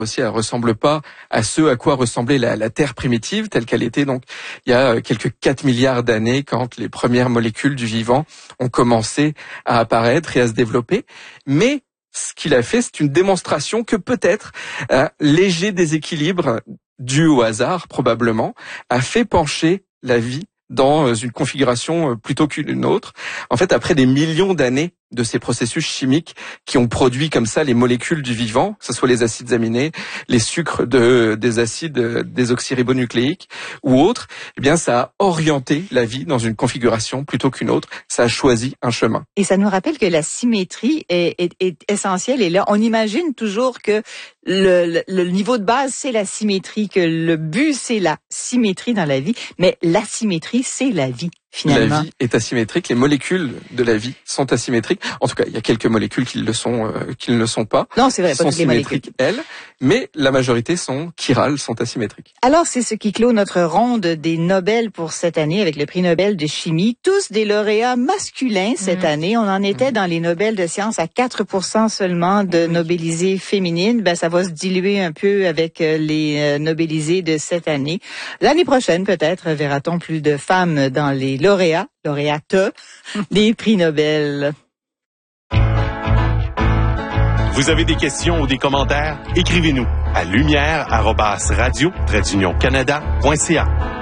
aussi, elle ressemble pas à ce à quoi ressemblait la Terre primitive, telle qu'elle était donc il y a quelques 4 milliards d'années, quand les premières molécules du vivant ont commencé à apparaître et à se développer. Mais ce qu'il a fait, c'est une démonstration que peut-être un léger déséquilibre dû au hasard, probablement, a fait pencher la vie dans une configuration plutôt qu'une autre. En fait, après des millions d'années de ces processus chimiques qui ont produit comme ça les molécules du vivant, que ce soit les acides aminés, les sucres des acides désoxyribonucléiques ou autres, eh bien, ça a orienté la vie dans une configuration plutôt qu'une autre. Ça a choisi un chemin. Et ça nous rappelle que la symétrie est essentielle. Et là, on imagine toujours que le niveau de base, c'est la symétrie, que le but, c'est la symétrie dans la vie. Mais l'asymétrie, c'est la vie. Finalement. La vie est asymétrique, les molécules de la vie sont asymétriques. En tout cas, il y a quelques molécules qui ne le sont pas. Non, c'est vrai, pas toutes les molécules. Elles, mais la majorité sont chirales, sont asymétriques. Alors, c'est ce qui clôt notre ronde des Nobel pour cette année avec le prix Nobel de chimie. Tous des lauréats masculins cette année. On en était dans les Nobel de sciences à 4% seulement de nobélisées féminines. Ben, ça va se diluer un peu avec les nobélisées de cette année. L'année prochaine, peut-être, verra-t-on plus de femmes dans les lauréates des prix Nobel. Vous avez des questions ou des commentaires? Écrivez-nous à lumière@radio-canada.ca.